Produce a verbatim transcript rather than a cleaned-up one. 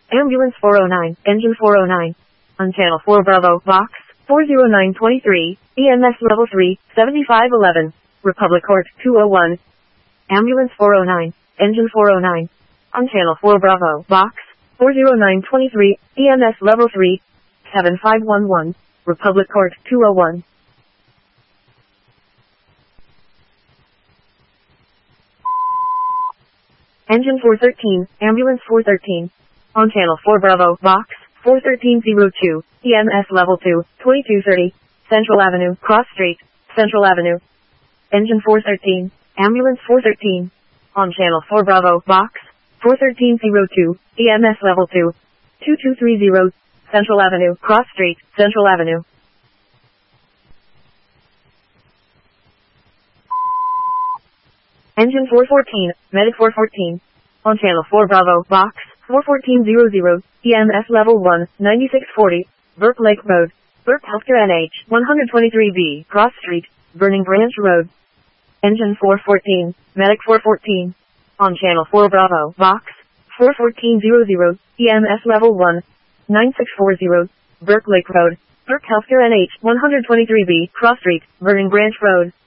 Ambulance four oh nine, Engine four oh nine. On Channel four Bravo, Box four oh nine twenty-three, E M S Level three, seventy-five eleven, Republic Court two oh one. Ambulance four oh nine, Engine four oh nine. On Channel four Bravo, Box four oh nine twenty-three, E M S Level three, seven five one one, Republic Court two oh one. Engine four thirteen, Ambulance four thirteen. On Channel four Bravo, Box four thirteen oh two, E M S Level two, twenty-two thirty, Central Avenue, Cross Street, Central Avenue. Engine four thirteen, Ambulance four thirteen. On Channel four Bravo, Box four thirteen oh two, E M S Level two, twenty-two thirty, Central Avenue, Cross Street, Central Avenue. Engine four fourteen, Medic four fourteen. On Channel four Bravo, Box four fourteen hundred, E M S Level one, ninety-six forty, Burke Lake Road, Burke Healthcare N H, one twenty-three B, Cross Street, Burning Branch Road. Engine four fourteen, Medic four fourteen. On Channel four Bravo, Box four fourteen hundred, E M S Level one, ninety-six forty, Burke Lake Road, Burke Healthcare N H, one twenty-three B, Cross Street, Burning Branch Road.